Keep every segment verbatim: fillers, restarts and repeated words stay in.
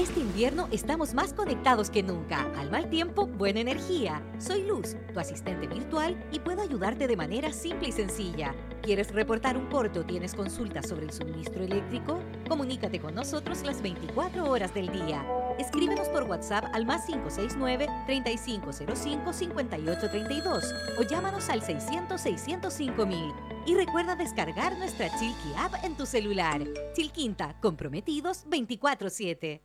Este invierno estamos más conectados que nunca. Al mal tiempo, buena energía. Soy Luz, tu asistente virtual, y puedo ayudarte de manera simple y sencilla. ¿Quieres reportar un corte o tienes consultas sobre el suministro eléctrico? Comunícate con nosotros las veinticuatro horas del día. Escríbenos por WhatsApp al más cinco seis nueve, treinta y cinco cero cinco, cincuenta y ocho treinta y dos o llámanos al seiscientos, seiscientos cinco mil. Y recuerda descargar nuestra Chilqui App en tu celular. Chilquinta, comprometidos veinticuatro siete.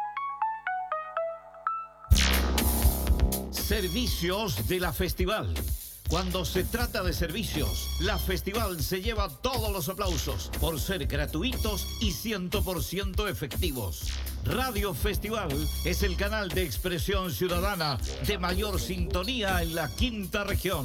Servicios de la Festival. Cuando se trata de servicios, la Festival se lleva todos los aplausos por ser gratuitos y cien por ciento efectivos. Radio Festival es el canal de expresión ciudadana de mayor sintonía en la quinta región.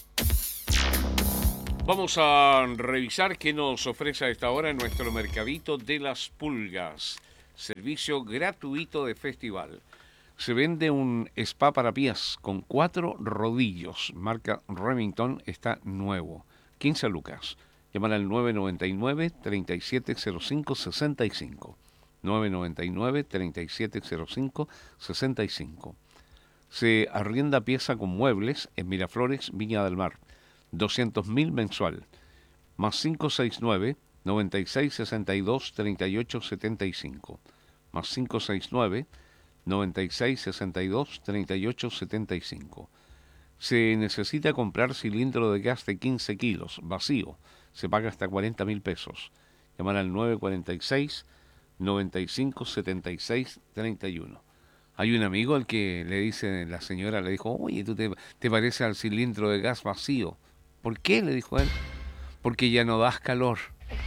Vamos a revisar qué nos ofrece a esta hora en nuestro mercadito de las pulgas. Servicio gratuito de Festival. Se vende un spa para pies con cuatro rodillos. Marca Remington, está nuevo. quince lucas. Llaman al nueve nueve nueve, treinta y siete cero cinco, sesenta y cinco. nueve nueve nueve, treinta y siete cero cinco, sesenta y cinco. Se arrienda pieza con muebles en Miraflores, Viña del Mar. doscientos mil mensual. Más cinco seis nueve, noventa y seis sesenta y dos, treinta y ocho setenta y cinco. Más cinco seis nueve, noventa y seis sesenta y dos, treinta y ocho setenta y cinco. Se necesita comprar cilindro de gas de quince kilos, vacío. Se paga hasta cuarenta mil pesos. Llamar al nueve cuatro seis, noventa y cinco setenta y seis treinta y uno. Hay un amigo al que le dice, la señora le dijo, oye, tú te, te pareces al cilindro de gas vacío. ¿Por qué? Le dijo él. Porque ya no das calor.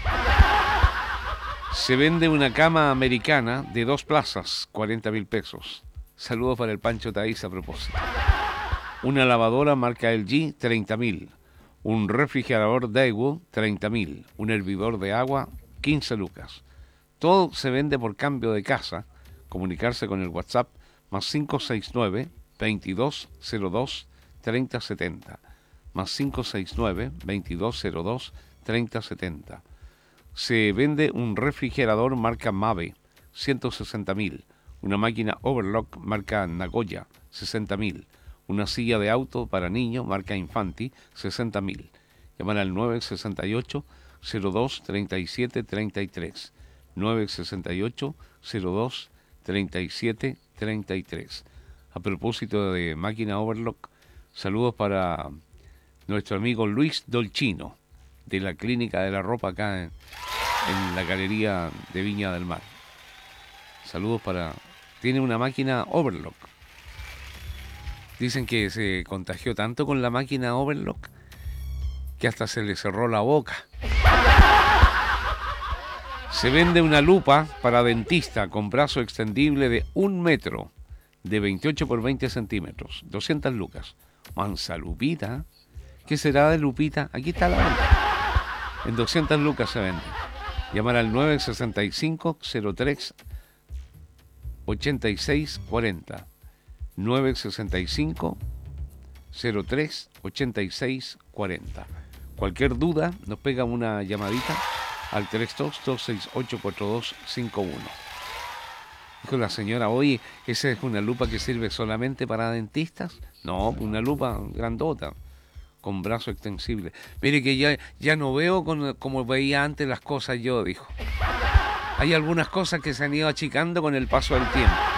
Se vende una cama americana de dos plazas, cuarenta mil pesos. Saludos para el Pancho Taís a propósito. Una lavadora marca L G, treinta mil. Un refrigerador Daewoo, treinta mil. Un hervidor de agua, quince lucas. Todo se vende por cambio de casa. Comunicarse con el WhatsApp más cinco seis nueve, veintidós cero dos, treinta setenta. Más cinco seis nueve, veintidós cero dos, treinta setenta. Se vende un refrigerador marca Mave, ciento sesenta mil. Una máquina Overlock marca Nagoya, sesenta mil. Una silla de auto para niño marca Infanti, sesenta mil. Llaman al nueve seis ocho, cero dos, treinta y siete treinta y tres. nueve seis ocho, cero dos, treinta y siete treinta y tres. A propósito de máquina Overlock, saludos para nuestro amigo Luis Dolcino, de la Clínica de la Ropa acá en, en la Galería de Viña del Mar. Saludos para... Tiene una máquina Overlock. Dicen que se contagió tanto con la máquina Overlock que hasta se le cerró la boca. Se vende una lupa para dentista con brazo extendible de un metro, de veintiocho por veinte centímetros, doscientas lucas. Mansa lupita. ¿Qué será de lupita? Aquí está la venta. En doscientas lucas se vende. Llamar al nueve seis cinco, cero tres, ochenta y seis cuarenta. nueve seis cinco, cero tres, ochenta y seis cuarenta. Cualquier duda, nos pega una llamadita al tres dos dos, seis ocho cuatro dos cinco uno. Dijo la señora, oye, ¿esa es una lupa que sirve solamente para dentistas? No, una lupa grandota, con brazo extensible. Mire que ya, ya no veo con, como veía antes las cosas yo, dijo. Hay algunas cosas que se han ido achicando con el paso del tiempo.